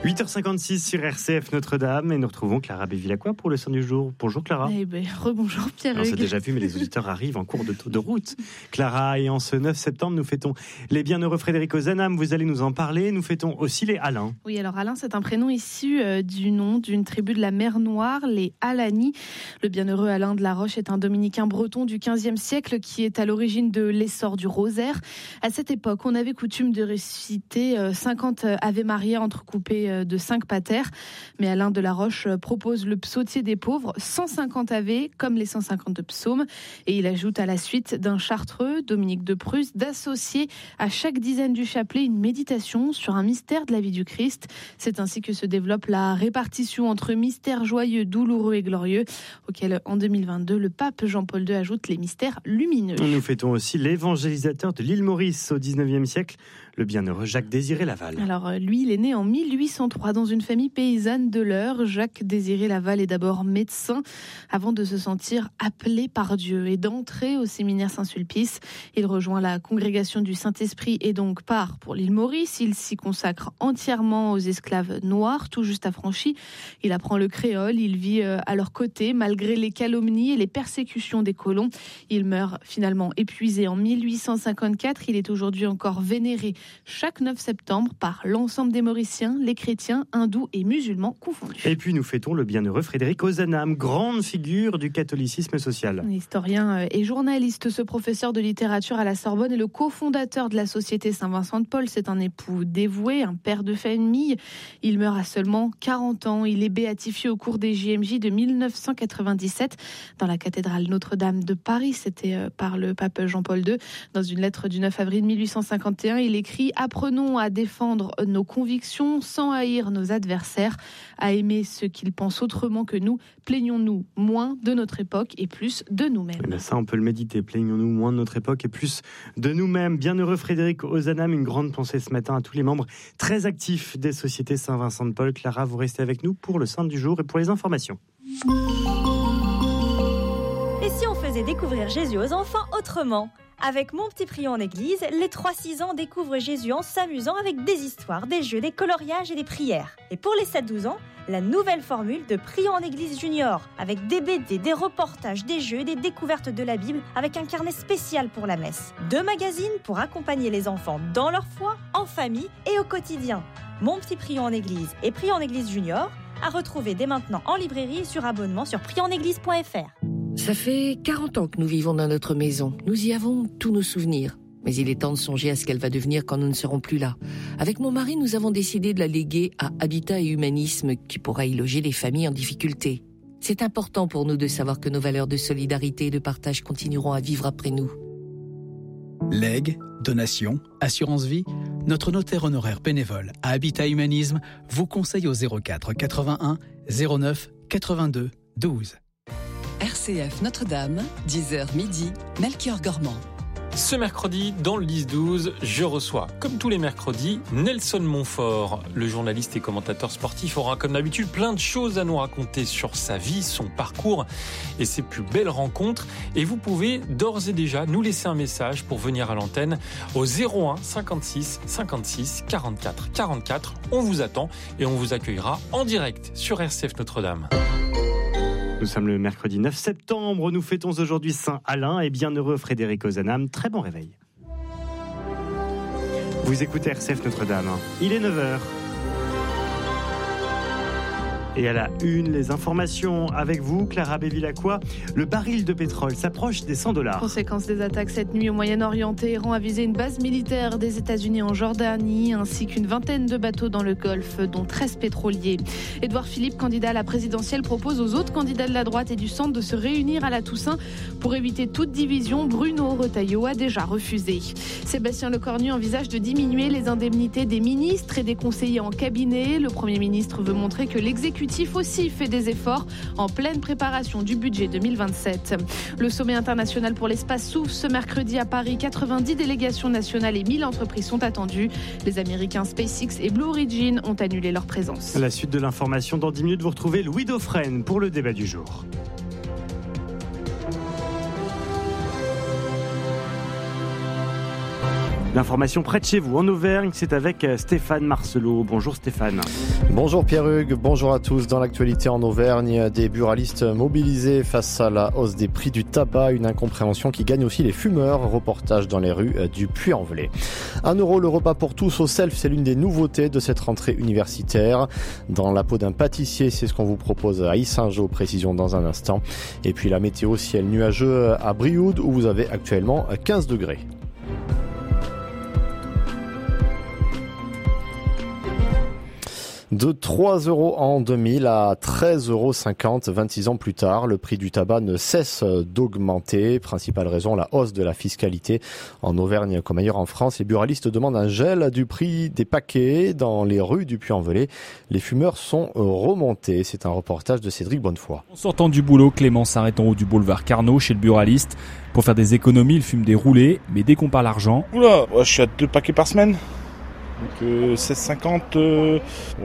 8h56 sur RCF Notre-Dame et nous retrouvons Clara Bevilacqua pour le son du jour. Bonjour Clara. Rebonjour Pierre. On s'est déjà vu mais les auditeurs arrivent en cours de route. Clara, et en ce 9 septembre nous fêtons les bienheureux Frédéric Ozanam, vous allez nous en parler. Nous fêtons aussi les Alains. Oui, alors Alain, c'est un prénom issu du nom d'une tribu de la mer Noire, les Alani. Le bienheureux Alain de la Roche est un dominicain breton du XVe siècle qui est à l'origine de l'essor du rosaire. À cette époque, on avait coutume de réciter 50 Ave Maria entrecoupés de 5 paters, mais Alain de la Roche propose le psautier des pauvres, 150 Ave comme les 150 psaumes, et il ajoute à la suite d'un chartreux, Dominique de Prusse, d'associer à chaque dizaine du chapelet une méditation sur un mystère de la vie du Christ. C'est ainsi que se développe la répartition entre mystères joyeux, douloureux et glorieux, auquel en 2022 le pape Jean-Paul II ajoute les mystères lumineux. Nous fêtons aussi l'évangélisateur de l'île Maurice au 19e siècle, le bienheureux Jacques-Désiré Laval. Alors lui, il est né en 1803 dans une famille paysanne de l'Eure. Jacques-Désiré Laval est d'abord médecin avant de se sentir appelé par Dieu et d'entrer au séminaire Saint-Sulpice. Il rejoint la congrégation du Saint-Esprit et donc part pour l'île Maurice. Il s'y consacre entièrement aux esclaves noirs, tout juste affranchis. Il apprend le créole, il vit à leur côté malgré les calomnies et les persécutions des colons. Il meurt finalement épuisé en 1854. Il est aujourd'hui encore vénéré chaque 9 septembre par l'ensemble des Mauriciens, les chrétiens, hindous et musulmans confondus. Et puis nous fêtons le bienheureux Frédéric Ozanam, grande figure du catholicisme social. Historien et journaliste, ce professeur de littérature à la Sorbonne est le cofondateur de la Société Saint-Vincent-de-Paul. C'est un époux dévoué, un père de famille. Il meurt à seulement 40 ans. Il est béatifié au cours des JMJ de 1997 dans la cathédrale Notre-Dame de Paris. C'était par le pape Jean-Paul II. Dans une lettre du 9 avril 1851, il écrit « Apprenons à défendre nos convictions sans haïr nos adversaires, à aimer ceux qu'ils pensent autrement que nous. Plaignons-nous moins de notre époque et plus de nous-mêmes. » Ça, on peut le méditer. Plaignons-nous moins de notre époque et plus de nous-mêmes. Bienheureux Frédéric Ozanam, une grande pensée ce matin à tous les membres très actifs des sociétés Saint-Vincent-de-Paul. Clara, vous restez avec nous pour le Saint du jour et pour les informations. Et si on faisait découvrir Jésus aux enfants autrement ? Avec Mon Petit Prion en Église, les 3-6 ans découvrent Jésus en s'amusant avec des histoires, des jeux, des coloriages et des prières. Et pour les 7-12 ans, la nouvelle formule de Prion en Église Junior, avec des BD, des reportages, des jeux et des découvertes de la Bible, avec un carnet spécial pour la messe. 2 magazines pour accompagner les enfants dans leur foi, en famille et au quotidien. Mon Petit Prion en Église et Prion en Église Junior, à retrouver dès maintenant en librairie et sur abonnement sur prionenéglise.fr. Ça fait 40 ans que nous vivons dans notre maison. Nous y avons tous nos souvenirs. Mais il est temps de songer à ce qu'elle va devenir quand nous ne serons plus là. Avec mon mari, nous avons décidé de la léguer à Habitat et Humanisme, qui pourra y loger les familles en difficulté. C'est important pour nous de savoir que nos valeurs de solidarité et de partage continueront à vivre après nous. Legs, donations, assurance vie, notre notaire honoraire bénévole à Habitat Humanisme vous conseille au 04 81 09 82 12. RCF Notre-Dame, 10h midi, Melchior Gormand. Ce mercredi, dans le 10-12, je reçois, comme tous les mercredis, Nelson Montfort. Le journaliste et commentateur sportif aura, comme d'habitude, plein de choses à nous raconter sur sa vie, son parcours et ses plus belles rencontres. Et vous pouvez d'ores et déjà nous laisser un message pour venir à l'antenne au 01 56 56 44 44. On vous attend et on vous accueillera en direct sur RCF Notre-Dame. Nous sommes le mercredi 9 septembre, nous fêtons aujourd'hui Saint Alain et bienheureux Frédéric Ozanam. Très bon réveil. Vous écoutez RCF Notre-Dame, il est 9h. Et à la une, les informations avec vous, Clara Bevilacqua. Le baril de pétrole s'approche des $100. Conséquence des attaques cette nuit au Moyen-Orient, Téhéran a visé une base militaire des États-Unis en Jordanie, ainsi qu'une vingtaine de bateaux dans le Golfe, dont 13 pétroliers. Édouard Philippe, candidat à la présidentielle, propose aux autres candidats de la droite et du centre de se réunir à la Toussaint pour éviter toute division. Bruno Retailleau a déjà refusé. Sébastien Lecornu envisage de diminuer les indemnités des ministres et des conseillers en cabinet. Le Premier ministre veut montrer que l'exécutif aussi fait des efforts en pleine préparation du budget 2027. Le sommet international pour l'espace s'ouvre ce mercredi à Paris. 90 délégations nationales et 1000 entreprises sont attendues. Les Américains SpaceX et Blue Origin ont annulé leur présence. À la suite de l'information, dans 10 minutes, vous retrouvez Louis Dauphren pour le débat du jour. L'information près de chez vous, en Auvergne, c'est avec Stéphane Marcelot. Bonjour Stéphane. Bonjour Pierre-Hugues, bonjour à tous. Dans l'actualité en Auvergne, des buralistes mobilisés face à la hausse des prix du tabac, une incompréhension qui gagne aussi les fumeurs. Reportage dans les rues du Puy-en-Velay. 1 € le repas pour tous au Self, c'est l'une des nouveautés de cette rentrée universitaire. Dans la peau d'un pâtissier, c'est ce qu'on vous propose à Yssingeaux, précision dans un instant. Et puis la météo, ciel nuageux à Brioude où vous avez actuellement 15 degrés. De 3 € en 2000 à 13,50 € 26 ans plus tard, le prix du tabac ne cesse d'augmenter. Principale raison, la hausse de la fiscalité en Auvergne comme ailleurs en France. Les buralistes demandent un gel du prix des paquets dans les rues du Puy-en-Velay. Les fumeurs sont remontés. C'est un reportage de Cédric Bonnefoy. En sortant du boulot, Clément s'arrête en haut du boulevard Carnot chez le buraliste. Pour faire des économies, il fume des roulés, mais dès qu'on parle argent... Oula, je suis à 2 paquets par semaine. Donc 16,50,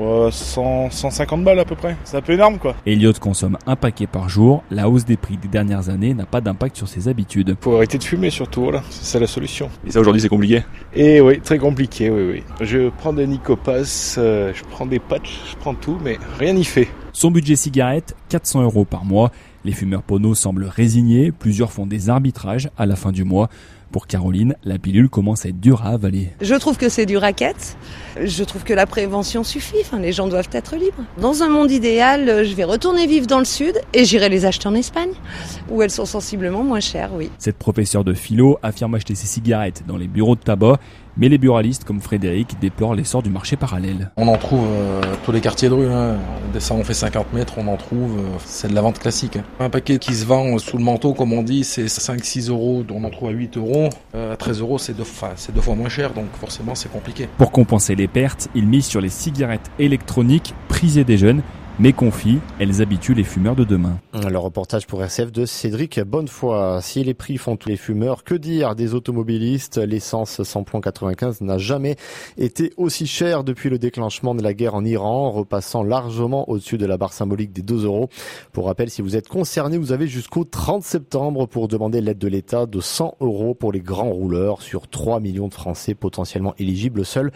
150 balles à peu près. C'est un peu énorme quoi. Elliot consomme un paquet par jour. La hausse des prix des dernières années n'a pas d'impact sur ses habitudes. Faut arrêter de fumer surtout, voilà. C'est ça la solution. Et ça aujourd'hui c'est compliqué? Et oui, très compliqué, oui. Je prends des Nicopas, je prends des patchs, je prends tout, mais rien n'y fait. Son budget cigarette, 400 € par mois. Les fumeurs pono semblent résignés. Plusieurs font des arbitrages à la fin du mois. Pour Caroline, la pilule commence à être dure à avaler. Je trouve que c'est du racket. Je trouve que la prévention suffit. Les gens doivent être libres. Dans un monde idéal, je vais retourner vivre dans le sud et j'irai les acheter en Espagne, où elles sont sensiblement moins chères, oui. Cette professeure de philo affirme acheter ses cigarettes dans les bureaux de tabac. Mais les buralistes comme Frédéric déplorent l'essor du marché parallèle. On en trouve tous les quartiers de rue. Ça, on fait 50 mètres, on en trouve. C'est de la vente classique. Un paquet qui se vend sous le manteau, comme on dit, c'est 5-6 €. On en trouve à 8 €. À 13 €, c'est 2 fois moins cher. Donc forcément, c'est compliqué. Pour compenser les pertes, il mise sur les cigarettes électroniques prisées des jeunes. Mais confie, elles habituent les fumeurs de demain. Le reportage pour RCF de Cédric Bonnefoy. Si les prix font tous les fumeurs, que dire des automobilistes? L'essence samplon 95 n'a jamais été aussi chère depuis le déclenchement de la guerre en Iran, repassant largement au-dessus de la barre symbolique des 2 €. Pour rappel, si vous êtes concerné, vous avez jusqu'au 30 septembre pour demander l'aide de l'État de 100 € pour les grands rouleurs. Sur 3 millions de Français potentiellement éligibles, seuls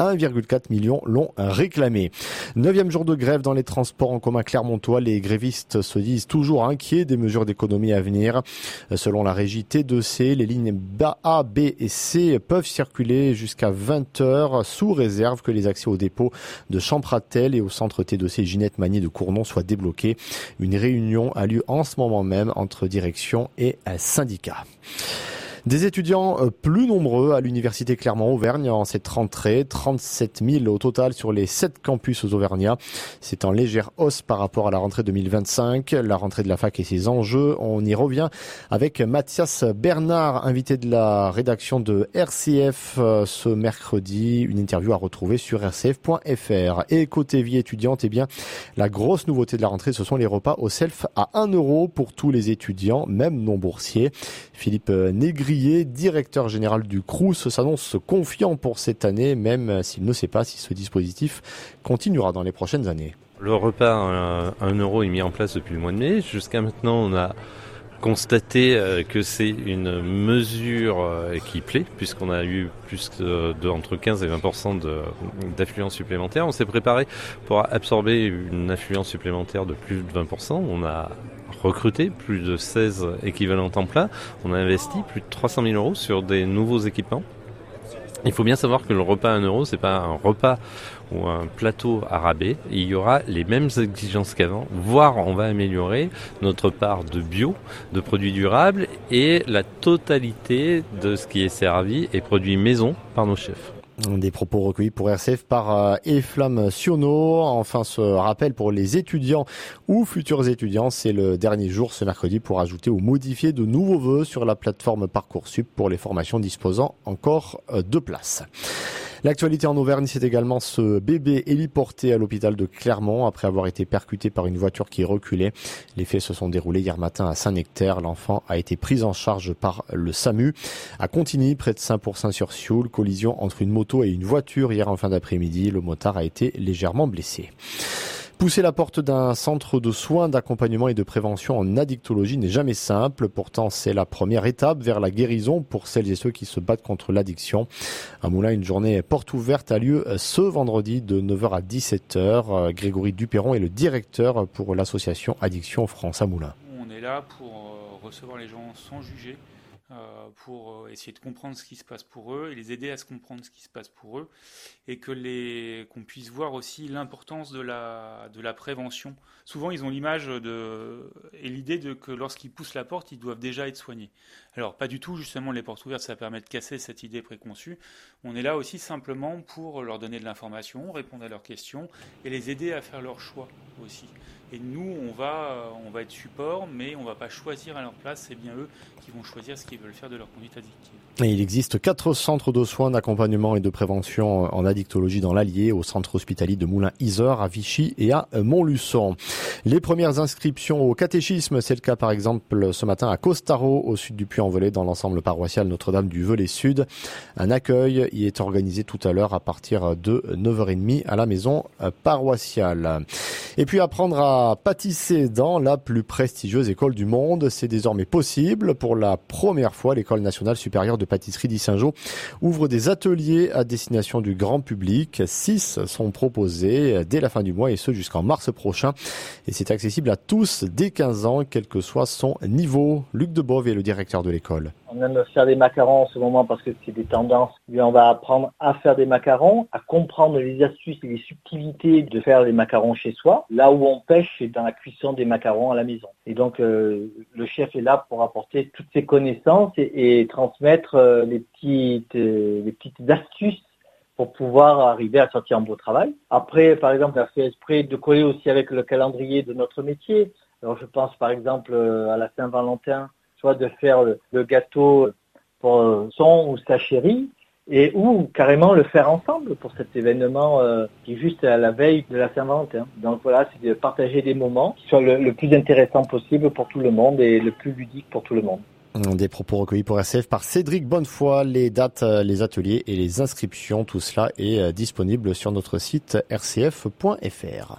1,4 million l'ont réclamé. 9e jour de grève dans les transports en commun clermontois, les grévistes se disent toujours inquiets des mesures d'économie à venir. Selon la régie T2C, les lignes A, B et C peuvent circuler jusqu'à 20 h sous réserve que les accès au dépôt de Champratel et au centre T2C Ginette Magnier de Cournon soient débloqués. Une réunion a lieu en ce moment même entre direction et syndicats. Des étudiants plus nombreux à l'université Clermont-Auvergne en cette rentrée, 37 000 au total sur les 7 campus auvergnats. C'est en légère hausse par rapport à la rentrée 2025. La rentrée de la fac et ses enjeux, on y revient avec Mathias Bernard, invité de la rédaction de RCF ce mercredi. Une interview à retrouver sur rcf.fr. Et côté vie étudiante, la grosse nouveauté de la rentrée, ce sont les repas au Self à 1 € pour tous les étudiants, même non boursiers. Philippe Négrier, directeur général du Crous, s'annonce confiant pour cette année, même s'il ne sait pas si ce dispositif continuera dans les prochaines années. Le repas à 1 € est mis en place depuis le mois de mai. Jusqu'à maintenant, on a constaté que c'est une mesure qui plaît, puisqu'on a eu entre 15 et 20% d'affluence supplémentaire. On s'est préparé pour absorber une affluence supplémentaire de plus de 20%. On a recruté plus de 16 équivalents temps plein. On a investi plus de 300 000 € sur des nouveaux équipements. Il faut bien savoir que le repas à 1 €, c'est pas un repas ou un plateau à rabais. Il y aura les mêmes exigences qu'avant, voire on va améliorer notre part de bio, de produits durables et la totalité de ce qui est servi est produit maison par nos chefs. Des propos recueillis pour RCF par Eflam Siono. Enfin, ce rappel pour les étudiants ou futurs étudiants, c'est le dernier jour ce mercredi pour ajouter ou modifier de nouveaux vœux sur la plateforme Parcoursup pour les formations disposant encore de places. L'actualité en Auvergne, c'est également ce bébé héliporté à l'hôpital de Clermont après avoir été percuté par une voiture qui reculait. Les faits se sont déroulés hier matin à Saint-Nectaire. L'enfant a été pris en charge par le SAMU. À Contigny, près de Saint-Pourçain-sur-Sioule, collision entre une moto et une voiture hier en fin d'après-midi. Le motard a été légèrement blessé. Pousser la porte d'un centre de soins, d'accompagnement et de prévention en addictologie n'est jamais simple. Pourtant, c'est la première étape vers la guérison pour celles et ceux qui se battent contre l'addiction. À Moulins, une journée porte ouverte a lieu ce vendredi de 9h à 17h. Grégory Duperron est le directeur pour l'association Addiction France à Moulins. On est là pour recevoir les gens sans juger, pour essayer de comprendre ce qui se passe pour eux et les aider à se comprendre ce qui se passe pour eux, et qu'on puisse voir aussi l'importance de la prévention. Souvent, ils ont l'image et l'idée que lorsqu'ils poussent la porte, ils doivent déjà être soignés. Alors, pas du tout, justement, les portes ouvertes, ça permet de casser cette idée préconçue. On est là aussi simplement pour leur donner de l'information, répondre à leurs questions et les aider à faire leur choix aussi. Et nous, on va être support, mais on ne va pas choisir à leur place. C'est bien eux qui vont choisir ce qu'ils veulent faire de leur conduite addictive. Et il existe 4 centres de soins, d'accompagnement et de prévention en addictologie dans l'Allier, au centre hospitalier de Moulins-Isère, à Vichy et à Montluçon. Les premières inscriptions au catéchisme, c'est le cas par exemple ce matin à Costaro, au sud du Puy-en-Velay, dans l'ensemble paroissial Notre-Dame du Velay Sud. Un accueil y est organisé tout à l'heure à partir de 9h30 à la maison paroissiale. Et puis apprendre à pâtisser dans la plus prestigieuse école du monde, c'est désormais possible. Pour la première fois, l'École nationale supérieure de pâtisserie d'Issingeaux ouvre des ateliers à destination du grand public. 6 sont proposés dès la fin du mois et ce jusqu'en mars prochain. Et c'est accessible à tous dès 15 ans, quel que soit son niveau. Luc Debove est le directeur de l'école. On aime faire des macarons en ce moment parce que c'est des tendances. On va apprendre à faire des macarons, à comprendre les astuces et les subtilités de faire les macarons chez soi. Là où on pêche, c'est dans la cuisson des macarons à la maison. Et donc, le chef est là pour apporter toutes ses connaissances et transmettre les petites astuces pour pouvoir arriver à sortir un beau travail. Après, par exemple, on a fait exprès de coller aussi avec le calendrier de notre métier. Alors, je pense par exemple à la Saint-Valentin, soit de faire le gâteau pour son ou sa chérie, ou carrément le faire ensemble pour cet événement qui est juste à la veille de la Saint-Valentin. Donc voilà, c'est de partager des moments qui soient le plus intéressant possible pour tout le monde et le plus ludique pour tout le monde. Des propos recueillis pour RCF par Cédric Bonnefoy. Les dates, les ateliers et les inscriptions, tout cela est disponible sur notre site rcf.fr.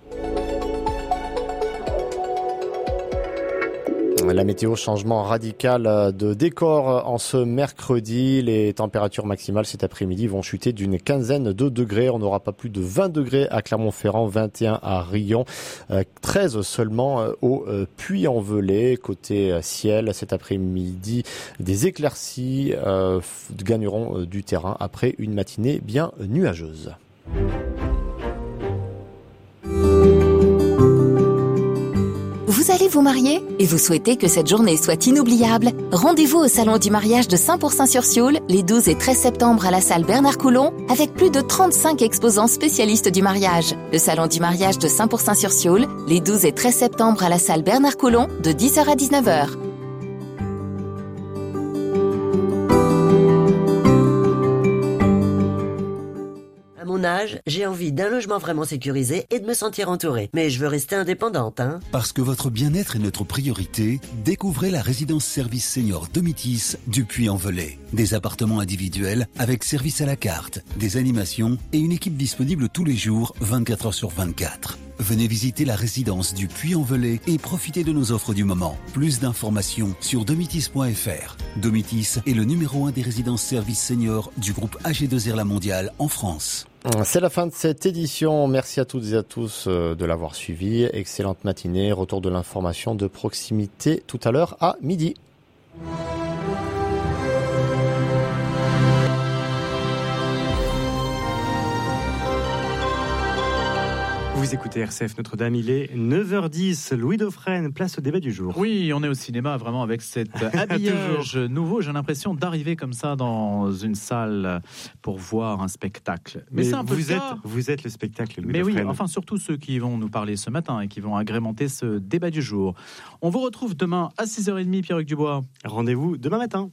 La météo, changement radical de décor en ce mercredi. Les températures maximales cet après-midi vont chuter d'une quinzaine de degrés. On n'aura pas plus de 20 degrés à Clermont-Ferrand, 21 à Rion, 13 seulement au Puy-en-Velay. Côté ciel, cet après-midi, des éclaircies gagneront du terrain après une matinée bien nuageuse. Vous allez vous marier et vous souhaitez que cette journée soit inoubliable? Rendez-vous au Salon du mariage de 100% sur Sioule les 12 et 13 septembre à la salle Bernard Coulon avec plus de 35 exposants spécialistes du mariage. Le Salon du mariage de 100% sur Sioule les 12 et 13 septembre à la salle Bernard Coulon de 10h à 19h. À mon âge, j'ai envie d'un logement vraiment sécurisé et de me sentir entourée. Mais je veux rester indépendante, hein. Parce que votre bien-être est notre priorité, découvrez la résidence service senior Domitis du Puy-en-Velay. Des appartements individuels avec service à la carte, des animations et une équipe disponible tous les jours, 24 heures sur 24. Venez visiter la résidence du Puy-en-Velay et profitez de nos offres du moment. Plus d'informations sur domitis.fr. Domitis est le numéro 1 des résidences services seniors du groupe AG2R La Mondiale en France. C'est la fin de cette édition. Merci à toutes et à tous de l'avoir suivi. Excellente matinée. Retour de l'information de proximité tout à l'heure à midi. Vous écoutez RCF Notre-Dame, il est 9h10. Louis Dauphren, place au débat du jour. Oui, on est au cinéma vraiment avec cet habillage nouveau. J'ai l'impression d'arriver comme ça dans une salle pour voir un spectacle. Mais c'est un peu vous êtes le spectacle, Louis Mais Dauphren. Oui, enfin surtout ceux qui vont nous parler ce matin et qui vont agrémenter ce débat du jour. On vous retrouve demain à 6h30, Pierre-Hugues Dubois. Rendez-vous demain matin.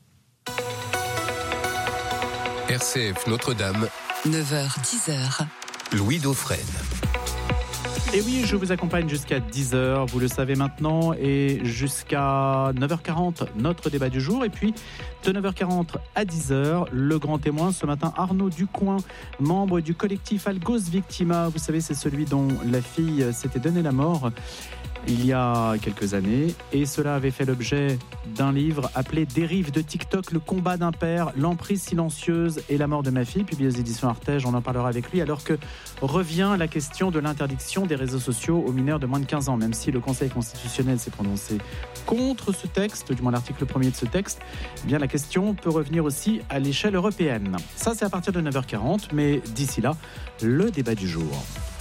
RCF Notre-Dame, 9h, 10h. Louis Dauphren. Et oui, je vous accompagne jusqu'à 10h, vous le savez maintenant, et jusqu'à 9h40, notre débat du jour. Et puis, de 9h40 à 10h, le grand témoin, ce matin, Arnaud Ducoing, membre du collectif Algos Victima. Vous savez, c'est celui dont la fille s'était donné la mort il y a quelques années, et cela avait fait l'objet d'un livre appelé Dérive de TikTok, le combat d'un père, l'emprise silencieuse et la mort de ma fille, publié aux éditions Artege. On en parlera avec lui, alors que revient la question de l'interdiction des réseaux sociaux aux mineurs de moins de 15 ans, même si le Conseil constitutionnel s'est prononcé contre ce texte, du moins l'article 1er de ce texte. Eh bien, la question peut revenir aussi à l'échelle européenne. Ça, c'est à partir de 9h40, mais d'ici là, le débat du jour.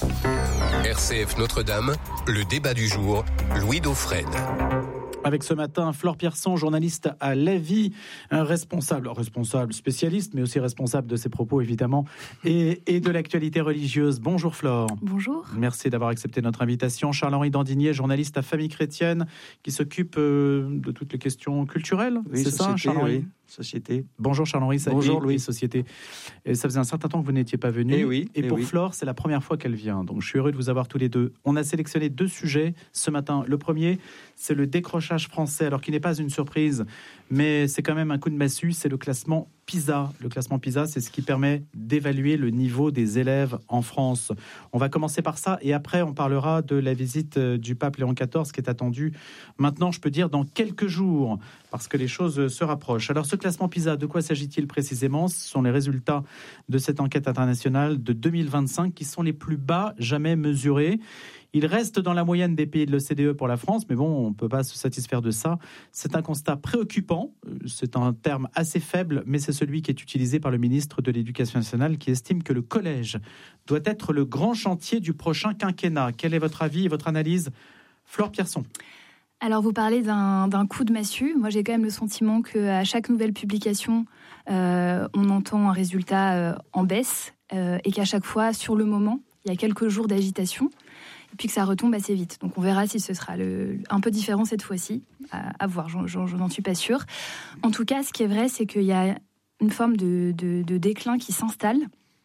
RCF Notre-Dame, le débat du jour, Louis Dauphren. Avec ce matin, Flore Pierson, journaliste à La Vie, responsable spécialiste, mais aussi responsable de ses propos évidemment, et de l'actualité religieuse. Bonjour Flore. Bonjour. Merci d'avoir accepté notre invitation. Charles-Henri Dandinier, journaliste à Famille Chrétienne, qui s'occupe de toutes les questions culturelles. Oui, c'est ça, Charles-Henri? Oui. Société. Bonjour Charles-Henri. Bonjour Louis. Société. Et ça faisait un certain temps que vous n'étiez pas venu. Et pour Flore, c'est la première fois qu'elle vient. Donc je suis heureux de vous avoir tous les deux. On a sélectionné 2 sujets ce matin. Le premier, c'est le décrochage français, alors qui n'est pas une surprise, mais c'est quand même un coup de massue. C'est le classement PISA. Le classement PISA, c'est ce qui permet d'évaluer le niveau des élèves en France. On va commencer par ça, et après on parlera de la visite du pape Léon XIV, qui est attendue maintenant, je peux dire, dans quelques jours, parce que les choses se rapprochent. Alors ce classement PISA, de quoi s'agit-il précisément? Ce sont les résultats de cette enquête internationale de 2025 qui sont les plus bas jamais mesurés. Il reste dans la moyenne des pays de l'OCDE pour la France, mais bon, on ne peut pas se satisfaire de ça. C'est un constat préoccupant, c'est un terme assez faible, mais c'est celui qui est utilisé par le ministre de l'Éducation nationale, qui estime que le collège doit être le grand chantier du prochain quinquennat. Quel est votre avis et votre analyse, Flore Pierson? Alors, vous parlez d'un coup de massue. Moi, j'ai quand même le sentiment qu'à chaque nouvelle publication, on entend un résultat en baisse, et qu'à chaque fois, sur le moment, il y a quelques jours d'agitation, et puis que ça retombe assez vite. Donc on verra si ce sera un peu différent cette fois-ci, à voir, je n'en suis pas sûre. En tout cas, ce qui est vrai, c'est qu'il y a une forme de déclin qui s'installe.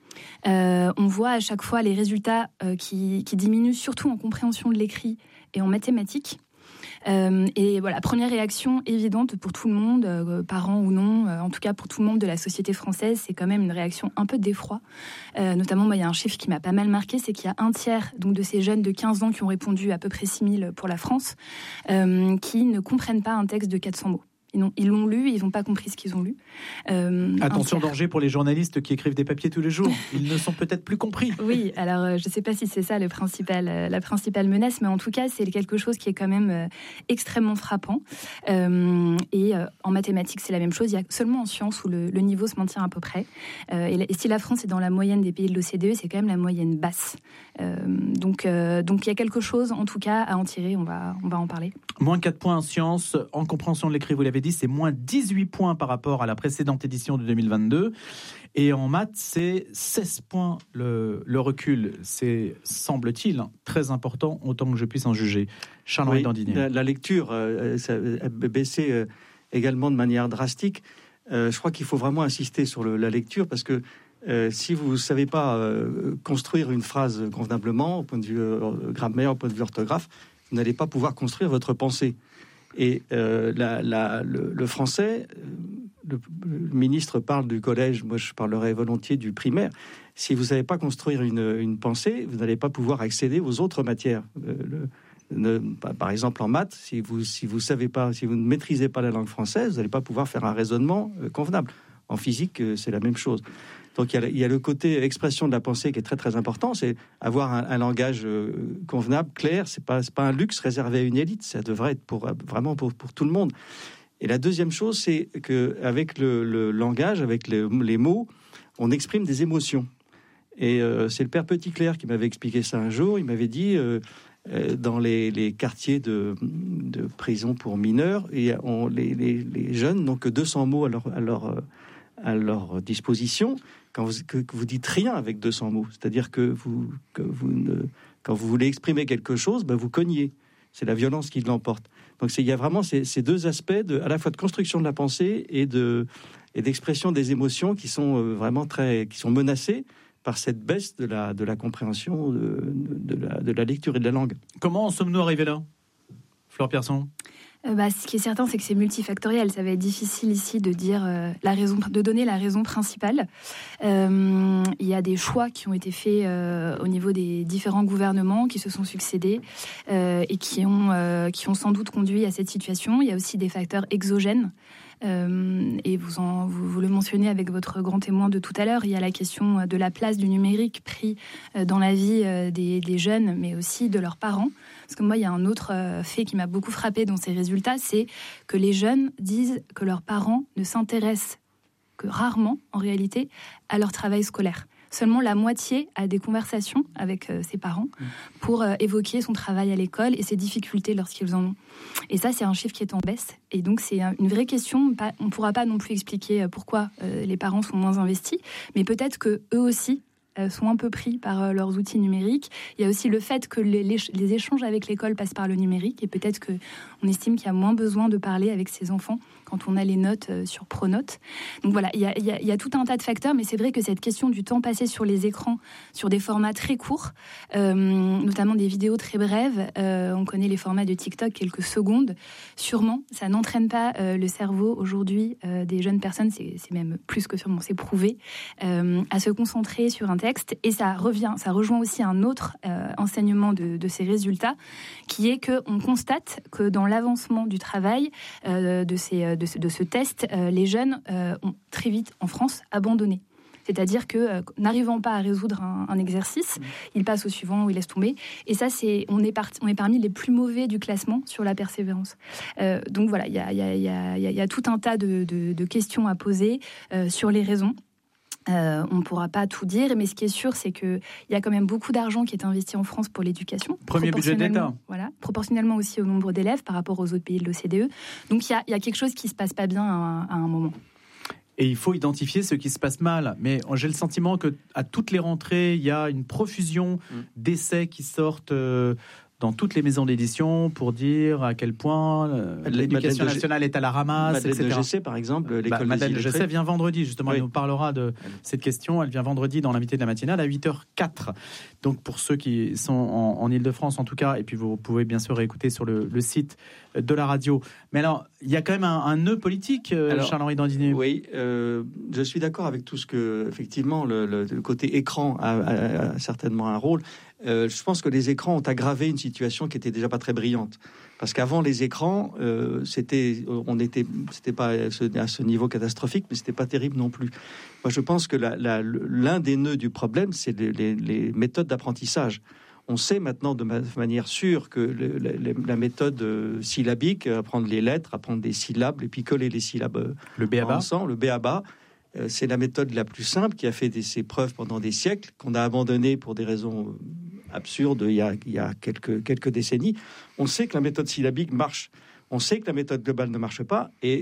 On voit à chaque fois les résultats qui diminuent, surtout en compréhension de l'écrit et en mathématiques. Et voilà, première réaction évidente pour tout le monde, parents ou non, en tout cas pour tout le monde de la société française, c'est quand même une réaction un peu d'effroi. Notamment, moi, il y a un chiffre qui m'a pas mal marqué, c'est qu'il y a un tiers donc, de ces jeunes de 15 ans qui ont répondu, à peu près 6000 pour la France, qui ne comprennent pas un texte de 400 mots. Ils l'ont lu, ils n'ont pas compris ce qu'ils ont lu. Attention, danger pour les journalistes qui écrivent des papiers tous les jours. Ils ne sont peut-être plus compris. Oui, alors je ne sais pas si c'est ça la principale menace, mais en tout cas, c'est quelque chose qui est quand même extrêmement frappant. Et en mathématiques, c'est la même chose. Il y a seulement en sciences où le niveau se maintient à peu près. Et si la France est dans la moyenne des pays de l'OCDE, c'est quand même la moyenne basse. Donc il y a quelque chose, en tout cas, à en tirer. On va en parler. Moins 4 points en sciences, en compréhension de l'écrit, vous l'avez dit, c'est moins 18 points par rapport à la précédente édition de 2022. Et en maths, c'est 16 points le recul. C'est, semble-t-il, très important, autant que je puisse en juger. Charles-Henri Dandinier. La lecture a baissé également de manière drastique. Je crois qu'il faut vraiment insister sur la lecture, parce que si vous ne savez pas construire une phrase convenablement, au point de vue grammaire, au point de vue orthographe, vous n'allez pas pouvoir construire votre pensée. Et le français, le ministre parle du collège, moi je parlerai volontiez du primaire. Si vous ne savez pas construire une pensée, vous n'allez pas pouvoir accéder aux autres matières. Par exemple en maths, si vous ne maîtrisez pas la langue française, vous n'allez pas pouvoir faire un raisonnement convenable. En physique, c'est la même chose. Donc il y a le côté expression de la pensée qui est très très important, c'est avoir un langage convenable, clair. C'est pas un luxe réservé à une élite, ça devrait être vraiment pour tout le monde. Et la deuxième chose, c'est qu'avec le langage, avec les mots, on exprime des émotions. Et c'est le père Petitclerc qui m'avait expliqué ça un jour. Il m'avait dit dans les quartiers de prison pour mineurs, les jeunes n'ont que 200 mots à leur disposition. Quand vous dites rien avec 200 mots, c'est-à-dire quand vous voulez exprimer quelque chose, vous cognez. C'est la violence qui l'emporte. Donc il y a vraiment ces deux aspects à la fois de construction de la pensée et d'expression des émotions qui sont vraiment qui sont menacés par cette baisse de la compréhension de la lecture et de la langue. Comment en sommes-nous arrivés là, Flore Pierson ? Ce qui est certain, c'est que c'est multifactoriel. Ça va être difficile ici de dire de donner la raison principale. Il y a des choix qui ont été faits au niveau des différents gouvernements qui se sont succédés et qui ont sans doute conduit à cette situation. Il y a aussi des facteurs exogènes. Et vous le mentionnez avec votre grand témoin de tout à l'heure, il y a la question de la place du numérique pris dans la vie des jeunes, mais aussi de leurs parents. Parce que moi, il y a un autre fait qui m'a beaucoup frappé dans ces résultats, c'est que les jeunes disent que leurs parents ne s'intéressent que rarement, en réalité, à leur travail scolaire. Seulement la moitié a des conversations avec ses parents pour évoquer son travail à l'école et ses difficultés lorsqu'ils en ont. Et ça, c'est un chiffre qui est en baisse. Et donc, c'est une vraie question. On ne pourra pas non plus expliquer pourquoi les parents sont moins investis, mais peut-être qu'eux aussi sont un peu pris par leurs outils numériques. Il y a aussi le fait que les échanges avec l'école passent par le numérique et peut-être qu'on estime qu'il y a moins besoin de parler avec ses enfants quand on a les notes sur Pronote. Donc voilà, il y a tout un tas de facteurs, mais c'est vrai que cette question du temps passé sur les écrans, sur des formats très courts, notamment des vidéos très brèves, on connaît les formats de TikTok, quelques secondes, sûrement, ça n'entraîne pas le cerveau aujourd'hui des jeunes personnes, c'est même plus que sûrement, c'est prouvé, à se concentrer sur un texte, et ça rejoint aussi un autre enseignement de ces résultats, qui est qu'on constate que dans l'avancement du travail de ce test, les jeunes ont très vite en France abandonné. C'est-à-dire que n'arrivant pas à résoudre un exercice, ils passent au suivant ou ils laissent tomber. Et ça, on est parmi les plus mauvais du classement sur la persévérance. Donc voilà, il y a tout un tas de questions à poser sur les raisons. On ne pourra pas tout dire, mais ce qui est sûr, c'est qu'il y a quand même beaucoup d'argent qui est investi en France pour l'éducation. Premier budget de l'État. Voilà, proportionnellement aussi au nombre d'élèves par rapport aux autres pays de l'OCDE. Donc il y a quelque chose qui ne se passe pas bien à un moment. Et il faut identifier ce qui se passe mal. Mais j'ai le sentiment qu'à toutes les rentrées, il y a une profusion d'essais qui sortent dans toutes les maisons d'édition pour dire à quel point l'éducation nationale est à la ramasse, etc. Madeleine de Gessé, par exemple, l'école Madeleine des de Gessé vient vendredi, justement. Elle nous parlera de cette question. Elle vient vendredi dans l'invité de la matinale à 8h04. Donc, pour ceux qui sont en Ile-de-France, en tout cas, et puis vous pouvez bien sûr réécouter sur le site de la radio. Mais alors, il y a quand même un nœud politique, Charles-Henri Dandinier. Oui, je suis d'accord avec tout ce que, effectivement, le côté écran a certainement un rôle. Je pense que les écrans ont aggravé une situation qui était déjà pas très brillante. Parce qu'avant les écrans, c'était pas à ce niveau catastrophique, mais c'était pas terrible non plus. Moi, je pense que l'un des nœuds du problème, c'est les méthodes d'apprentissage. On sait maintenant de manière sûre que la méthode syllabique, apprendre les lettres, apprendre des syllabes, et puis coller les syllabes ensemble, le B.A.B.A., c'est la méthode la plus simple qui a fait ses preuves pendant des siècles, qu'on a abandonnée pour des raisons absurdes il y a quelques décennies. On sait que la méthode syllabique marche. On sait que la méthode globale ne marche pas. Et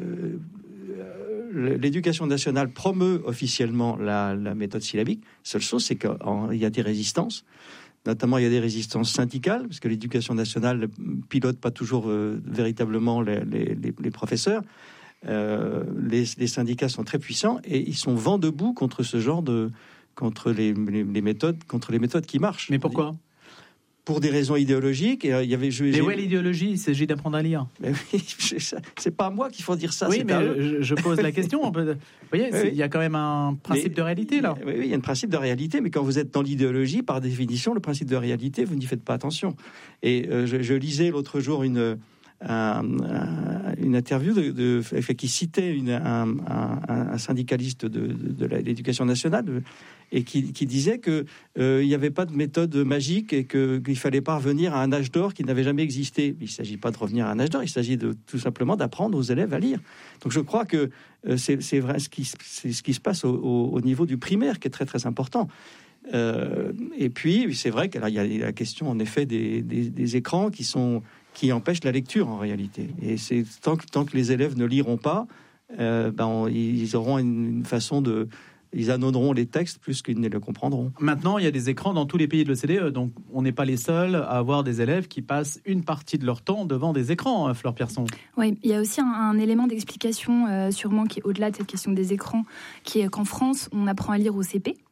l'éducation nationale promeut officiellement la méthode syllabique. Seule chose, c'est qu'il y a des résistances. Notamment, il y a des résistances syndicales, parce que l'éducation nationale ne pilote pas toujours véritablement les professeurs. Les syndicats sont très puissants et ils sont vent debout contre ce genre contre les méthodes qui marchent. Mais pourquoi ? Pour des raisons idéologiques. Mais où est l'idéologie ? Il s'agit d'apprendre à lire. Mais oui, c'est pas à moi qu'il faut dire ça. Oui, mais je pose la question. Vous voyez, il y a quand même un principe de réalité là. Oui, il y a un principe de réalité, mais quand vous êtes dans l'idéologie, par définition, le principe de réalité, vous n'y faites pas attention. Et je lisais l'autre jour une interview qui citait un syndicaliste de l'éducation nationale et qui disait que il n'y avait pas de méthode magique et qu'il fallait pas revenir à un âge d'or qui n'avait jamais existé. Il ne s'agit pas de revenir à un âge d'or, il s'agit tout simplement d'apprendre aux élèves à lire. Donc je crois que c'est vrai ce qui se passe au niveau du primaire qui est très très important. Et puis c'est vrai qu'il y a la question en effet des écrans qui empêchent la lecture en réalité. Et c'est tant que les élèves ne liront pas, ils auront une façon ils annonceront les textes plus qu'ils ne le comprendront. Maintenant, il y a des écrans dans tous les pays de l'OCDE, donc on n'est pas les seuls à avoir des élèves qui passent une partie de leur temps devant des écrans, Flore Pierson. Oui, il y a aussi un élément d'explication sûrement qui est au-delà de cette question des écrans, qui est qu'en France, on apprend à lire au CP.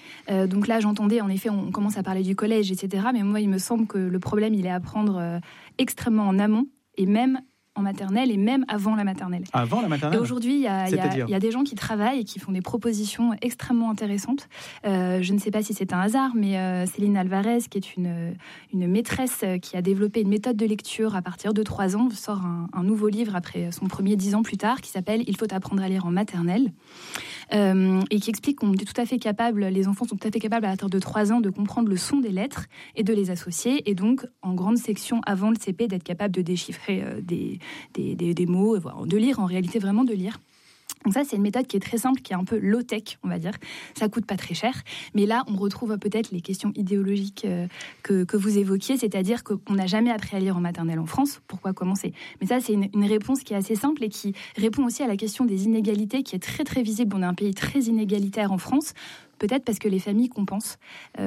Donc là, j'entendais, en effet, on commence à parler du collège, etc. Mais moi, il me semble que le problème, il est à prendre extrêmement en amont, et même en maternelle, et même avant la maternelle. Avant la maternelle ? Et aujourd'hui, il y a des gens qui travaillent et qui font des propositions extrêmement intéressantes. Je ne sais pas si c'est un hasard, mais Céline Alvarez, qui est une maîtresse qui a développé une méthode de lecture à partir de 3 ans, sort un nouveau livre après son premier 10 ans plus tard, qui s'appelle « Il faut apprendre à lire en maternelle ». Et qui explique qu'on est tout à fait capable, les enfants sont tout à fait capables à partir de 3 ans de comprendre le son des lettres et de les associer, et donc en grande section avant le CP d'être capable de déchiffrer des mots, de lire, en réalité vraiment de lire. Donc ça, c'est une méthode qui est très simple, qui est un peu low-tech, on va dire. Ça coûte pas très cher. Mais là, on retrouve peut-être les questions idéologiques que vous évoquiez, c'est-à-dire qu'on n'a jamais appris à lire en maternelle en France. Pourquoi commencer ? Mais ça, c'est une réponse qui est assez simple et qui répond aussi à la question des inégalités, qui est très, très visible. On est un pays très inégalitaire en France. Peut-être parce que les familles compensent.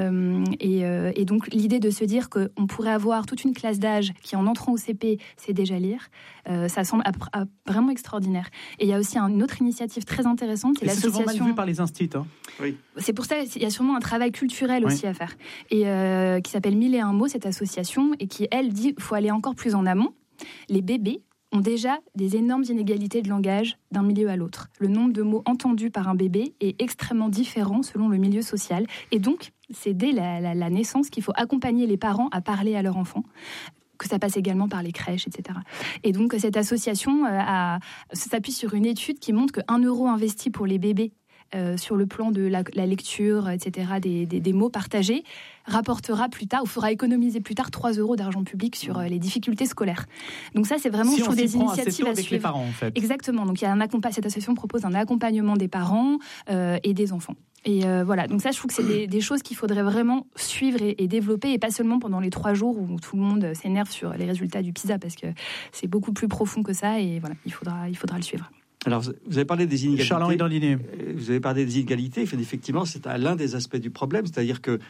Et donc, l'idée de se dire qu'on pourrait avoir toute une classe d'âge qui, en entrant au CP, sait déjà lire, ça semble vraiment extraordinaire. Et il y a aussi une autre initiative très intéressante, c'est l'association... C'est souvent mal vu par les instituts. Hein. Oui. C'est pour ça qu'il y a sûrement un travail culturel aussi à faire. Et qui s'appelle 1001 mots, cette association, et qui, elle, dit qu'il faut aller encore plus en amont. Les bébés ont déjà des énormes inégalités de langage d'un milieu à l'autre. Le nombre de mots entendus par un bébé est extrêmement différent selon le milieu social. Et donc, c'est dès la naissance qu'il faut accompagner les parents à parler à leur enfant, que ça passe également par les crèches, etc. Et donc, cette association s'appuie sur une étude qui montre que 1 euro investi pour les bébés sur le plan de la lecture, etc., des mots partagés, rapportera plus tard, ou fera économiser plus tard 3 euros d'argent public sur les difficultés scolaires. Donc ça, c'est vraiment, je trouve, des initiatives à suivre. Les parents, en fait. Exactement. Donc cette association propose un accompagnement des parents et des enfants. Et voilà, donc ça, je trouve que c'est des choses qu'il faudrait vraiment suivre et développer, et pas seulement pendant les 3 jours où tout le monde s'énerve sur les résultats du PISA, parce que c'est beaucoup plus profond que ça, et voilà, il faudra le suivre. Alors, vous avez parlé des inégalités. Charles-Henri Dandinier. Vous avez parlé des inégalités. Effectivement, c'est l'un des aspects du problème. C'est-à-dire que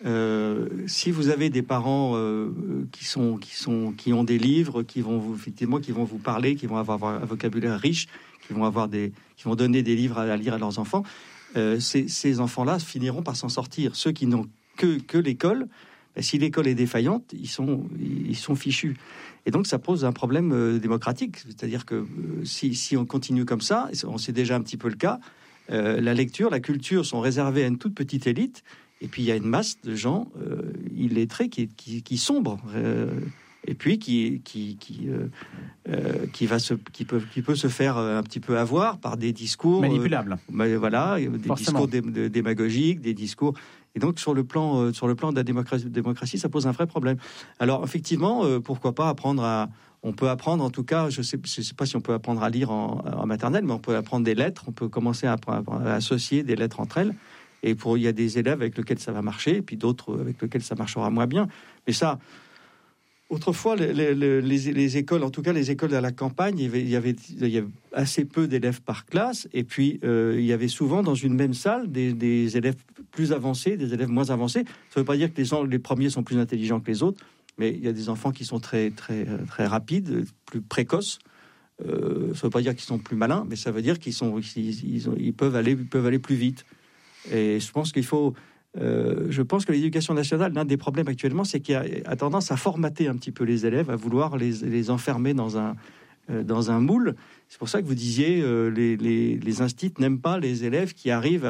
si vous avez des parents qui ont des livres, qui vont vous parler, qui vont avoir un vocabulaire riche, qui vont donner des livres à lire à leurs enfants, ces enfants-là finiront par s'en sortir. Ceux qui n'ont que l'école, si l'école est défaillante, ils sont fichus. Et donc, ça pose un problème démocratique. C'est-à-dire que si on continue comme ça, c'est déjà un petit peu le cas, la lecture, la culture sont réservées à une toute petite élite, et puis il y a une masse de gens illettrés qui sombrent, et puis qui peut se faire un petit peu avoir par des discours manipulables. Des discours démagogiques, des discours... Et donc, sur le plan de la démocratie, ça pose un vrai problème. Alors, effectivement, pourquoi pas on peut apprendre, en tout cas, je sais pas si on peut apprendre à lire en maternelle, mais on peut apprendre des lettres, on peut commencer à associer des lettres entre elles. Et il y a des élèves avec lesquels ça va marcher, et puis d'autres avec lesquels ça marchera moins bien. Mais ça... Autrefois, les écoles, en tout cas les écoles à la campagne, il y avait assez peu d'élèves par classe, et puis il y avait souvent dans une même salle des élèves plus avancés, des élèves moins avancés. Ça ne veut pas dire que les premiers sont plus intelligents que les autres, mais il y a des enfants qui sont très, très, très rapides, plus précoces. Ça ne veut pas dire qu'ils sont plus malins, mais ça veut dire qu'ils peuvent aller plus vite. Et je pense qu'il faut... je pense que l'éducation nationale, l'un des problèmes actuellement, c'est qu'il a tendance à formater un petit peu les élèves, à vouloir les enfermer dans un moule. C'est pour ça que vous disiez les instituts n'aiment pas les élèves qui arrivent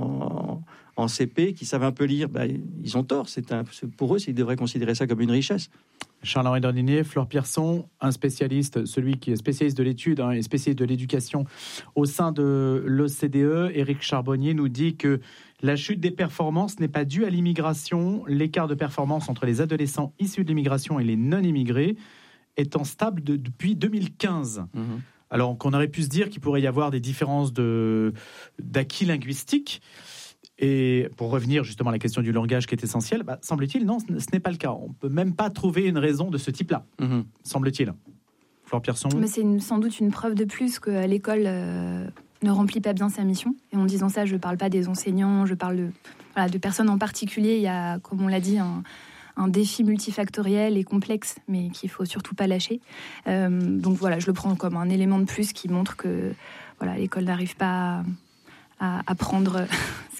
en CP, qui savent un peu lire. Ils ont tort. Pour eux, ils devraient considérer ça comme une richesse. Charles-Henri Dandinier, Flore Pierson, un spécialiste, celui qui est spécialiste de l'étude et spécialiste de l'éducation au sein de l'OCDE. Éric Charbonnier nous dit que la chute des performances n'est pas due à l'immigration. L'écart de performance entre les adolescents issus de l'immigration et les non-immigrés étant stable depuis 2015. Mmh. Alors qu'on aurait pu se dire qu'il pourrait y avoir des différences d'acquis linguistiques. Et pour revenir justement à la question du langage qui est essentielle, semble-t-il, non, ce n'est pas le cas. On ne peut même pas trouver une raison de ce type-là, semble-t il. Flore Pierson. Mais c'est sans doute une preuve de plus que l'école ne remplit pas bien sa mission. Et en disant ça, je ne parle pas des enseignants, je parle de personnes en particulier. Il y a, comme on l'a dit, un défi multifactoriel et complexe, mais qu'il ne faut surtout pas lâcher. Donc voilà, je le prends comme un élément de plus qui montre que l'école n'arrive pas à prendre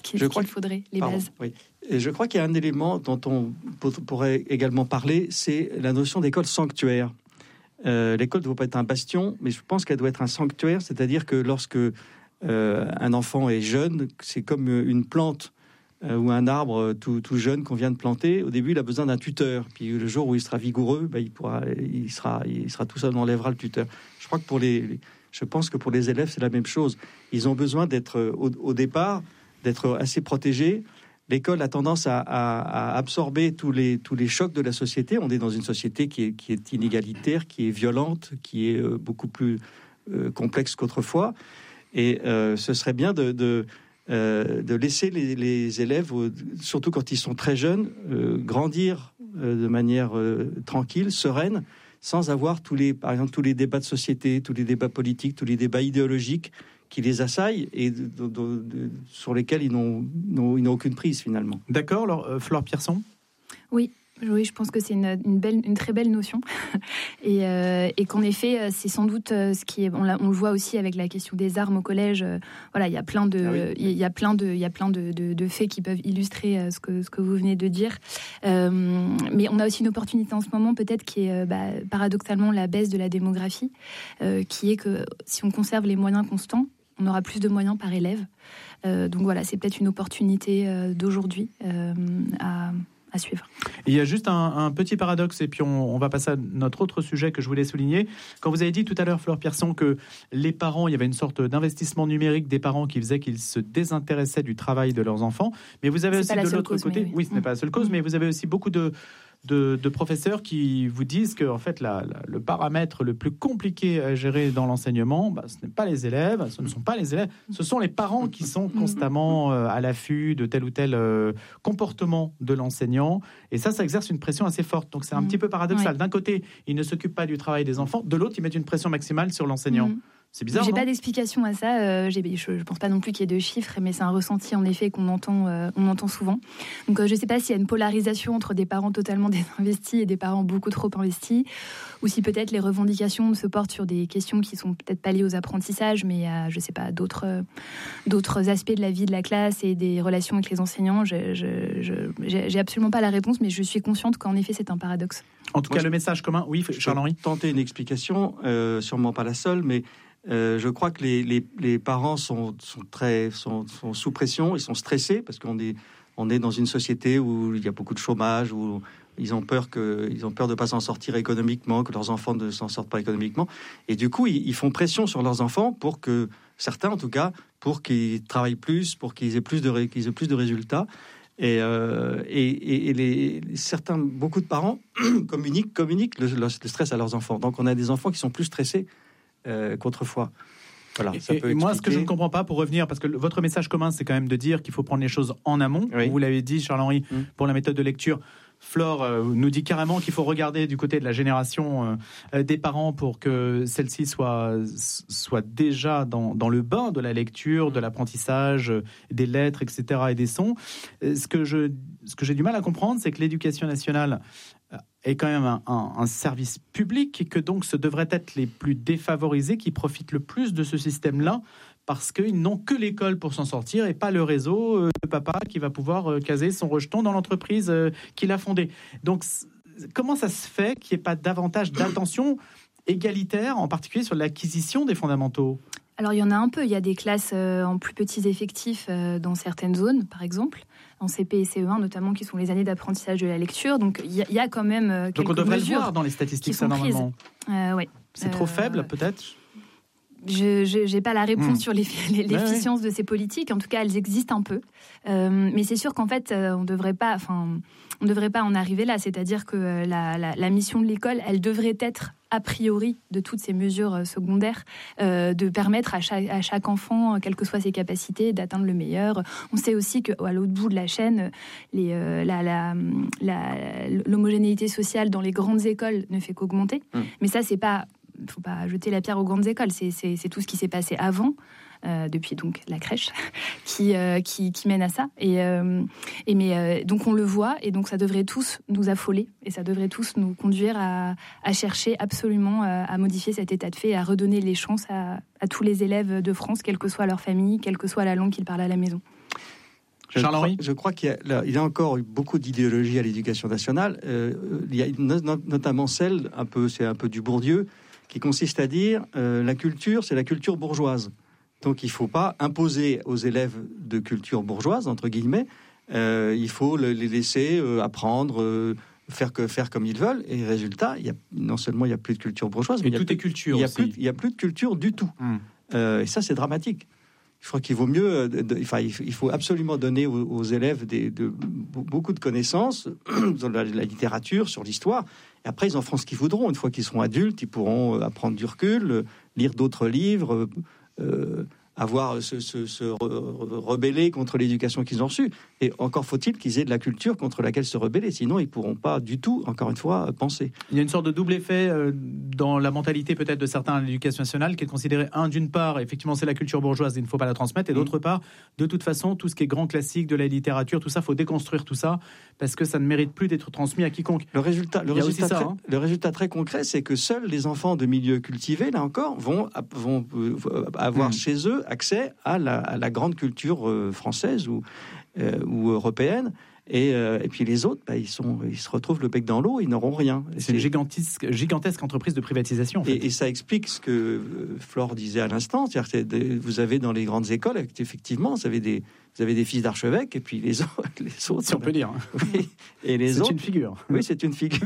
qu'il faudrait, les bases. Oui. Et je crois qu'il y a un élément dont on pourrait également parler, c'est la notion d'école sanctuaire. L'école ne doit pas être un bastion, mais je pense qu'elle doit être un sanctuaire, c'est-à-dire que lorsque un enfant est jeune, c'est comme une plante ou un arbre tout jeune qu'on vient de planter. Au début, il a besoin d'un tuteur. Puis le jour où il sera vigoureux, il sera tout seul, on enlèvera le tuteur. Je crois que je pense que pour les élèves, c'est la même chose. Ils ont besoin d'être, au départ, d'être assez protégés. L'école a tendance à absorber tous les chocs de la société. On est dans une société qui est inégalitaire, qui est violente, qui est beaucoup plus complexe qu'autrefois. Et ce serait bien de laisser les élèves, surtout quand ils sont très jeunes, grandir de manière tranquille, sereine, sans avoir par exemple tous les débats de société, tous les débats politiques, tous les débats idéologiques qui les assaillent et sur lesquels ils n'ont aucune prise finalement. D'accord, alors Flore Pierson ? Oui, je pense que c'est une très belle notion et qu'en effet c'est sans doute ce qui est, on le voit aussi avec la question des armes au collège. Voilà, il y a plein de faits qui peuvent illustrer ce que vous venez de dire. Mais on a aussi une opportunité en ce moment peut-être qui est paradoxalement la baisse de la démographie, qui est que si on conserve les moyens constants, on aura plus de moyens par élève. Donc voilà, c'est peut-être une opportunité d'aujourd'hui à suivre. Il y a juste un petit paradoxe, et puis on va passer à notre autre sujet que je voulais souligner. Quand vous avez dit tout à l'heure, Flore Pierson, que les parents, il y avait une sorte d'investissement numérique des parents qui faisait qu'ils se désintéressaient du travail de leurs enfants, mais vous avez aussi de l'autre côté, oui, ce n'est pas la seule cause, mais vous avez aussi beaucoup de professeurs qui vous disent que en fait, le paramètre le plus compliqué à gérer dans l'enseignement, ce n'est pas les élèves, ce ne sont pas les élèves, ce sont les parents qui sont constamment à l'affût de tel ou tel comportement de l'enseignant. Et ça exerce une pression assez forte. Donc c'est un petit peu paradoxal. D'un côté, ils ne s'occupent pas du travail des enfants. De l'autre, ils mettent une pression maximale sur l'enseignant. C'est bizarre. J'ai pas d'explication à ça. Je pense pas non plus qu'il y ait de chiffres, mais c'est un ressenti en effet qu'on entend souvent. Donc je sais pas s'il y a une polarisation entre des parents totalement désinvestis et des parents beaucoup trop investis, ou si peut-être les revendications se portent sur des questions qui sont peut-être pas liées aux apprentissages, mais à d'autres aspects de la vie de la classe et des relations avec les enseignants. J'ai absolument pas la réponse, mais je suis consciente qu'en effet c'est un paradoxe. En tout cas, le message commun, oui, Charles-Henri. Tenter une explication, sûrement pas la seule, mais je crois que les parents sont sous pression, ils sont stressés parce qu'on est dans une société où il y a beaucoup de chômage, où ils ont peur de pas s'en sortir économiquement, que leurs enfants ne s'en sortent pas économiquement, et du coup ils font pression sur leurs enfants pour que certains, en tout cas, pour qu'ils travaillent plus, pour qu'ils aient plus de résultats. Et beaucoup de parents communiquent le stress à leurs enfants. Donc on a des enfants qui sont plus stressés qu'autrefois. Voilà, et moi, ce que je ne comprends pas, pour revenir, parce que votre message commun, c'est quand même de dire qu'il faut prendre les choses en amont. Oui. Vous l'avez dit, Charles-Henri, pour la méthode de lecture. Flore nous dit carrément qu'il faut regarder du côté de la génération des parents pour que celle-ci soit déjà dans le bain de la lecture, de l'apprentissage, des lettres, etc. et des sons. Ce que j'ai du mal à comprendre, c'est que l'éducation nationale est quand même un service public et que donc ce devraient être les plus défavorisés qui profitent le plus de ce système-là, parce qu'ils n'ont que l'école pour s'en sortir et pas le réseau de papa qui va pouvoir caser son rejeton dans l'entreprise qu'il a fondée. Donc, comment ça se fait qu'il n'y ait pas davantage d'attention égalitaire, en particulier sur l'acquisition des fondamentaux ? Alors, il y en a un peu. Il y a des classes en plus petits effectifs dans certaines zones, par exemple, en CP et CE1 notamment, qui sont les années d'apprentissage de la lecture. Donc, il y a quand même quelques mesures. Donc, on devrait le voir dans les statistiques, ça, normalement. Oui. C'est trop faible, peut-être ? Je n'ai pas la réponse sur l'efficience de ces politiques. En tout cas, elles existent un peu. Mais c'est sûr qu'en fait, on ne devrait pas en arriver là. C'est-à-dire que la mission de l'école, elle devrait être, a priori, de toutes ces mesures secondaires, de permettre à chaque enfant, quelles que soient ses capacités, d'atteindre le meilleur. On sait aussi qu'à l'autre bout de la chaîne, l'homogénéité sociale dans les grandes écoles ne fait qu'augmenter. Mais ça, c'est pas... Il ne faut pas jeter la pierre aux grandes écoles. C'est tout ce qui s'est passé avant, depuis donc la crèche, qui mène à ça. Donc on le voit, et donc ça devrait tous nous affoler, et ça devrait tous nous conduire à chercher absolument à modifier cet état de fait, et à redonner les chances à tous les élèves de France, quelle que soit leur famille, quelle que soit la langue qu'ils parlent à la maison. Charles-Henri ? Je crois qu'il y a encore eu beaucoup d'idéologie à l'éducation nationale. Il y a notamment celle, c'est un peu du Bourdieu, qui consiste à dire la culture, c'est la culture bourgeoise. Donc il ne faut pas imposer aux élèves de culture bourgeoise, entre guillemets, il faut les laisser apprendre, faire comme ils veulent. Et résultat, non seulement il n'y a plus de culture bourgeoise, mais tout est culture aussi. Il n'y a plus de culture du tout. Et ça, c'est dramatique. Je crois qu'il vaut mieux, il faut absolument donner aux élèves beaucoup de connaissances dans la littérature, sur l'histoire. Et après, ils en feront ce qu'ils voudront. Une fois qu'ils seront adultes, ils pourront apprendre du recul, lire d'autres livres, se rebeller contre l'éducation qu'ils ont reçue. Et encore faut-il qu'ils aient de la culture contre laquelle se rebeller. Sinon, ils ne pourront pas du tout, encore une fois, penser. Il y a une sorte de double effet dans la mentalité peut-être de certains à l'éducation nationale qui est considéré, d'une part, effectivement, c'est la culture bourgeoise, il ne faut pas la transmettre. Et d'autre part, de toute façon, tout ce qui est grand classique de la littérature, tout ça, il faut déconstruire tout ça parce que ça ne mérite plus d'être transmis à quiconque. Le résultat très concret, c'est que seuls les enfants de milieux cultivés, là encore, vont avoir chez eux accès à la grande culture française ou européenne. Et puis les autres, ils se retrouvent le bec dans l'eau, ils n'auront rien. C'est une gigantesque entreprise de privatisation. En fait. Et ça explique ce que Flore disait à l'instant, c'est-à-dire que vous avez dans les grandes écoles, effectivement, vous avez des fils d'archevêques, et puis les autres si on peut dire. Oui, et les autres, c'est une figure. Oui, c'est une figure.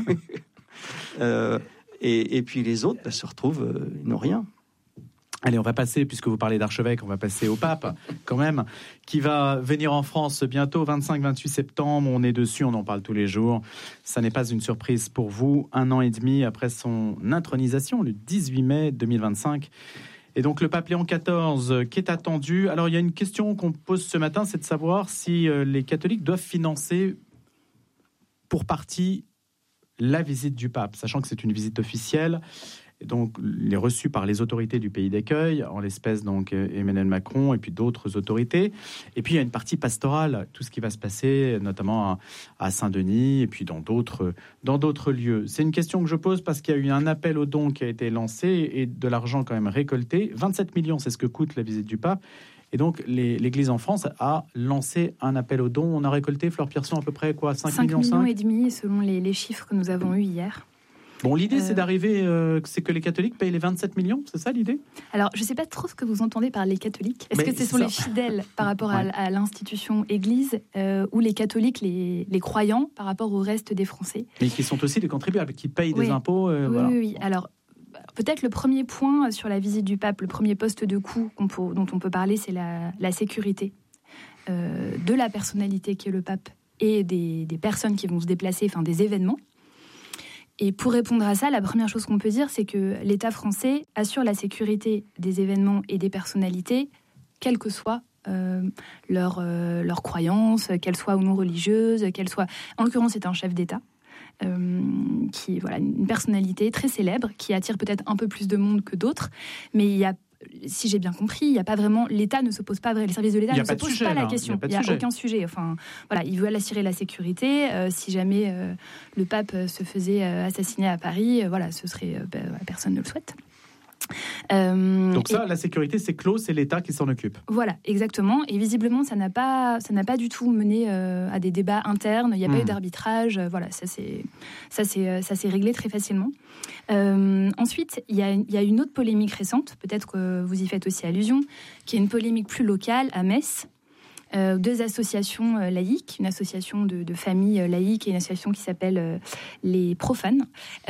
Et puis les autres se retrouvent, ils n'ont rien. Allez, on va passer, puisque vous parlez d'archevêque, on va passer au pape, quand même, qui va venir en France bientôt, 25-28 septembre. On est dessus, on en parle tous les jours. Ça n'est pas une surprise pour vous, 1 an et demi après son intronisation, le 18 mai 2025. Et donc, le pape Léon XIV, qui est attendu. Alors, il y a une question qu'on pose ce matin, c'est de savoir si les catholiques doivent financer, pour partie, la visite du pape, sachant que c'est une visite officielle. Et donc, il est reçu par les autorités du pays d'accueil, en l'espèce donc Emmanuel Macron et puis d'autres autorités. Et puis, il y a une partie pastorale, tout ce qui va se passer, notamment à Saint-Denis et puis dans d'autres lieux. C'est une question que je pose parce qu'il y a eu un appel aux dons qui a été lancé et de l'argent quand même récolté. 27 millions, c'est ce que coûte la visite du pape. Et donc, l'Église en France a lancé un appel aux dons. On a récolté, Flore Pierson, à peu près quoi, 5 millions et demi, selon les chiffres que nous avons eus hier. Bon, l'idée, c'est d'arriver, c'est que les catholiques payent les 27 millions, c'est ça l'idée ? Alors, je ne sais pas trop ce que vous entendez par les catholiques. Est-ce que ce sont les fidèles par rapport à l'institution Église ou les catholiques, les croyants par rapport au reste des Français ? Mais qui sont aussi des contribuables, qui payent des impôts. Voilà. Oui. Alors, peut-être le premier point sur la visite du pape, le premier poste de coût dont on peut parler, c'est la sécurité de la personnalité qui est le pape et des personnes qui vont se déplacer, enfin des événements. Et pour répondre à ça, la première chose qu'on peut dire, c'est que l'État français assure la sécurité des événements et des personnalités, quelles que soient leurs croyances, qu'elles soient ou non religieuses, qu'elles soient... En l'occurrence, c'est un chef d'État, qui une personnalité très célèbre, qui attire peut-être un peu plus de monde que d'autres, mais il y a, si j'ai bien compris, il n'y a pas vraiment... L'État ne se pose pas... Les services de l'État ne se posent pas la question. Il n'y a aucun sujet. Enfin, voilà, ils veulent assurer la sécurité. Si jamais le pape se faisait assassiner à Paris, ce serait... personne ne le souhaite. Donc la sécurité, c'est clos, c'est l'État qui s'en occupe. Voilà, exactement. Et visiblement, ça n'a pas du tout mené à des débats internes. Il n'y a pas eu d'arbitrage. Ça s'est réglé très facilement. Ensuite, il y a une autre polémique récente, peut-être que vous y faites aussi allusion, qui est une polémique plus locale à Metz. 2 associations laïques, une association de familles laïques et une association qui s'appelle les Profanes,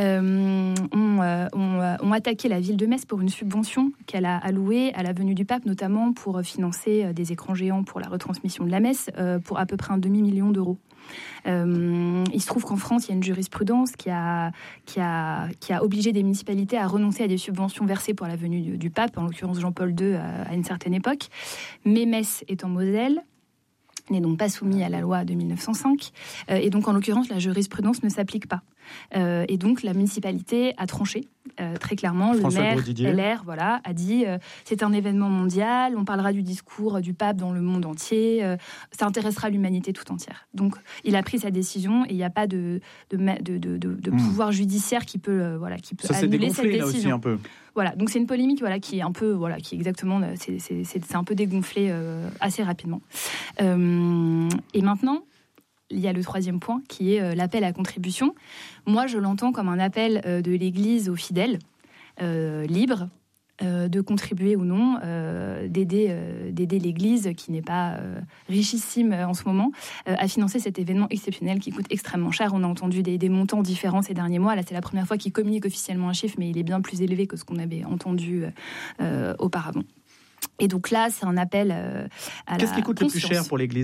ont attaqué la ville de Metz pour une subvention qu'elle a allouée à la venue du pape, notamment pour financer des écrans géants pour la retransmission de la messe, pour à peu près 1,5 million d'euros. Il se trouve qu'en France, il y a une jurisprudence qui a obligé des municipalités à renoncer à des subventions versées pour la venue du pape, en l'occurrence Jean-Paul II à une certaine époque. Mais Metz est en Moselle, n'est donc pas soumis à la loi de 1905, et donc en l'occurrence la jurisprudence ne s'applique pas. Et donc la municipalité a tranché. Très clairement, François le maire Grosdidier. LR a dit c'est un événement mondial, on parlera du discours du pape dans le monde entier, ça intéressera l'humanité tout entière. Donc il a pris sa décision et il n'y a pas de pouvoir judiciaire qui peut Ça s'est annuler cette dégonflé là décision. aussi un peu. Voilà, donc c'est une polémique qui est un peu qui est exactement c'est un peu dégonflé assez rapidement. Et maintenant, il y a le troisième point qui est l'appel à contribution. Moi, je l'entends comme un appel de l'Église aux fidèles libres de contribuer ou non, d'aider l'Église, qui n'est pas richissime en ce moment, à financer cet événement exceptionnel qui coûte extrêmement cher. On a entendu des montants différents ces derniers mois. Là, c'est la première fois qu'il communique officiellement un chiffre, mais il est bien plus élevé que ce qu'on avait entendu auparavant. Et donc là, c'est un appel à la Qu'est-ce qui coûte le plus conscience. cher pour l'Église ?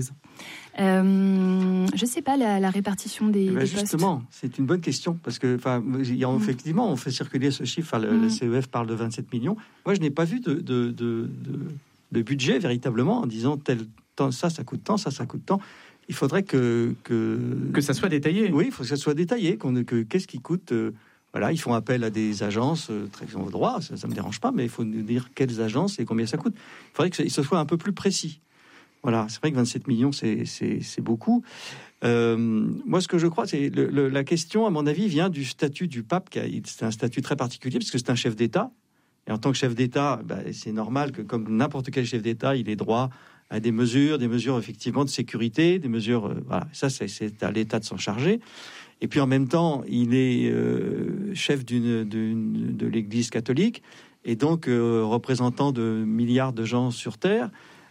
Je sais pas la répartition des postes. Justement, c'est une bonne question parce que, effectivement, on fait circuler ce chiffre. Le CEF parle de 27 millions. Moi, je n'ai pas vu de budget véritablement en disant ça coûte tant, ça coûte tant. Il faudrait que ça soit détaillé. Oui, il faut que ça soit détaillé. Qu'est-ce qui coûte Voilà, ils font appel à des agences très au droit, ça me dérange pas, mais il faut nous dire quelles agences et combien ça coûte. Il faudrait que ce soit un peu plus précis. Voilà, c'est vrai que 27 millions, c'est beaucoup. Moi, ce que je crois, c'est la question, à mon avis, vient du statut du pape. C'est un statut très particulier, parce que c'est un chef d'État. Et en tant que chef d'État, c'est normal que, comme n'importe quel chef d'État, il ait droit à des mesures effectivement de sécurité, des mesures... voilà, ça, c'est à l'État de s'en charger. Et puis, en même temps, il est chef de l'Église catholique, et donc représentant de milliards de gens sur Terre.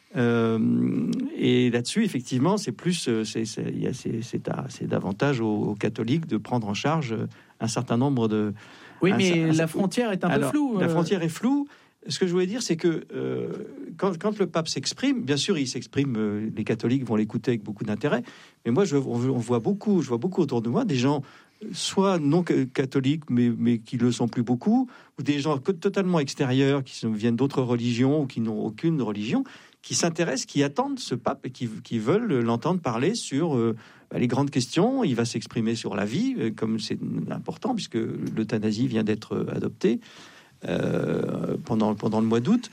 Et là-dessus, effectivement, c'est davantage aux catholiques de prendre en charge un certain nombre de... Oui, mais la frontière est un peu floue. La frontière est floue. Ce que je voulais dire, c'est que quand le pape s'exprime, bien sûr, il s'exprime, les catholiques vont l'écouter avec beaucoup d'intérêt, mais moi, je vois beaucoup autour de moi des gens soit non catholiques, mais qui le sont plus beaucoup, ou des gens totalement extérieurs, qui viennent d'autres religions, ou qui n'ont aucune religion, qui s'intéressent, qui attendent ce pape et qui veulent l'entendre parler sur les grandes questions. Il va s'exprimer sur la vie, comme c'est important, puisque l'euthanasie vient d'être adoptée pendant le mois d'août,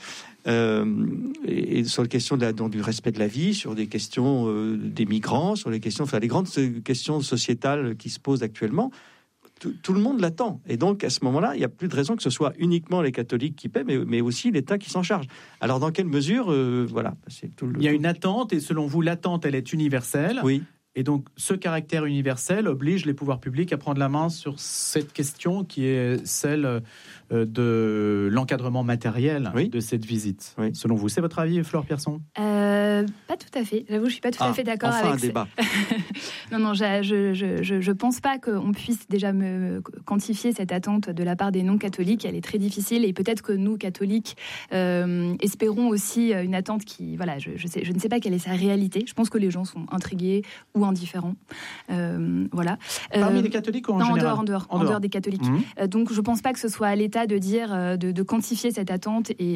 et sur les questions du respect de la vie, sur des questions des migrants, sur les grandes questions sociétales qui se posent actuellement. Tout le monde l'attend. Et donc, à ce moment-là, il n'y a plus de raison que ce soit uniquement les catholiques qui paient, mais aussi l'État qui s'en charge. Alors, dans quelle mesure voilà, c'est tout. Il y a une attente, et selon vous, l'attente, elle est universelle. Oui. Et donc, ce caractère universel oblige les pouvoirs publics à prendre la main sur cette question qui est celle de l'encadrement matériel de cette visite. Oui. Selon vous, c'est votre avis, Flore Pierson ? Pas tout à fait. J'avoue, je suis pas tout à fait d'accord avec. Un débat. Non, je pense pas qu'on puisse déjà me quantifier cette attente de la part des non-catholiques. Elle est très difficile, et peut-être que nous, catholiques, espérons aussi une attente qui, voilà, je ne sais pas quelle est sa réalité. Je pense que les gens sont intrigués ou indifférents. Voilà. Parmi les catholiques ou en général ? En dehors des catholiques. Donc, je pense pas que ce soit à l'État de dire, de quantifier cette attente et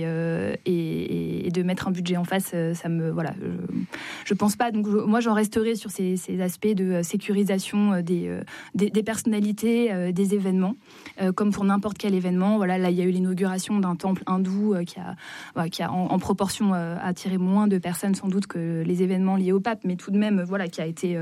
de mettre un budget en face. Ça me, voilà, je pense pas. Donc, moi, j'en resterai sur ces aspects de sécurisation des personnalités, des événements, comme pour n'importe quel événement. Voilà, là, il y a eu l'inauguration d'un temple hindou qui a en proportion attiré moins de personnes sans doute que les événements liés au pape, mais tout de même, voilà, qui a été